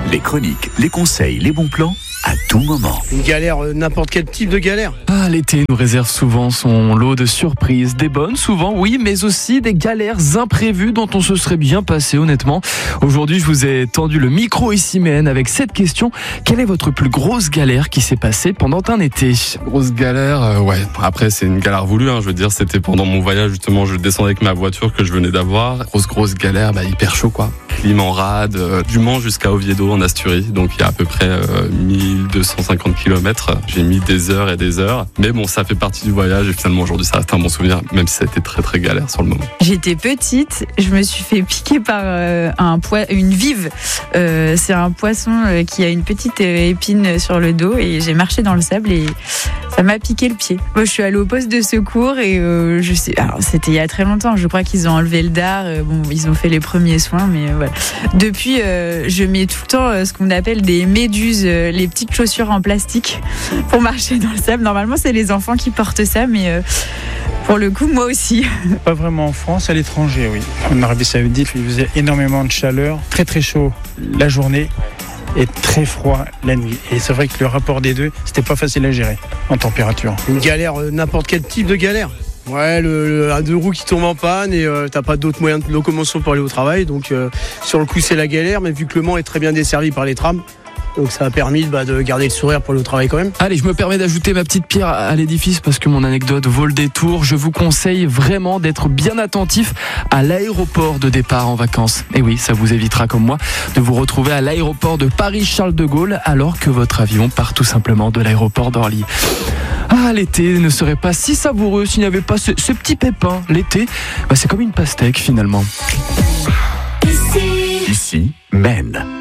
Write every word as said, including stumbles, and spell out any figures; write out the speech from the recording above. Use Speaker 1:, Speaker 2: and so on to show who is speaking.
Speaker 1: Les chroniques, les conseils, les bons plans, à tout moment.
Speaker 2: Une galère, euh, n'importe quel type de galère.
Speaker 3: Ah, l'été nous réserve souvent son lot de surprises, des bonnes souvent, oui, mais aussi des galères imprévues dont on se serait bien passé honnêtement. Aujourd'hui, je vous ai tendu le micro ici Mène avec cette question. Quelle est votre plus grosse galère qui s'est passée pendant un été ?
Speaker 4: Grosse galère, euh, ouais. Après, c'est une galère voulue, hein, je veux dire, c'était pendant mon voyage, justement, je descendais avec ma voiture que je venais d'avoir. Grosse, grosse galère, bah, hyper chaud, quoi. Clim en rade, euh, du Mans jusqu'à Oviedo en Asturie, donc il y a à peu près euh, mille deux cent cinquante kilomètres. J'ai mis des heures et des heures, mais bon, ça fait partie du voyage et finalement aujourd'hui ça reste un bon souvenir, même si ça a été très très galère sur le moment.
Speaker 5: J'étais petite, je me suis fait piquer par euh, un poi- une vive. Euh, c'est un poisson euh, qui a une petite euh, épine sur le dos et j'ai marché dans le sable et ça m'a piqué le pied. Moi, je suis allée au poste de secours et euh, je sais, alors c'était il y a très longtemps. Je crois qu'ils ont enlevé le dard. Euh, bon, ils ont fait les premiers soins, mais euh, voilà. Depuis, euh, je mets tout le temps euh, ce qu'on appelle des méduses, euh, les petites chaussures en plastique pour marcher dans le sable. Normalement, c'est les enfants qui portent ça, mais euh, pour le coup, moi aussi.
Speaker 6: Pas vraiment en France, à l'étranger, oui. En Arabie Saoudite, il faisait énormément de chaleur, très très chaud la journée et très froid la nuit. Et c'est vrai que le rapport des deux, c'était pas facile à gérer en température.
Speaker 2: Une galère, euh, n'importe quel type de galère. Ouais, le, le un deux roues qui tombe en panne et euh, t'as pas d'autres moyens de locomotion pour aller au travail. Donc euh, sur le coup, c'est la galère, mais vu que le Mans est très bien desservi par les trams, donc ça a permis bah, de garder le sourire pour aller au travail quand même.
Speaker 3: Allez, je me permets d'ajouter ma petite pierre à l'édifice parce que mon anecdote vaut le détour. Je vous conseille vraiment d'être bien attentif à l'aéroport de départ en vacances. Et oui, ça vous évitera comme moi de vous retrouver à l'aéroport de Paris-Charles de Gaulle alors que votre avion part tout simplement de l'aéroport d'Orly. Ah, l'été ne serait pas si savoureux s'il n'y avait pas ce, ce petit pépin. L'été, bah, c'est comme une pastèque finalement.
Speaker 1: Ici, Mène.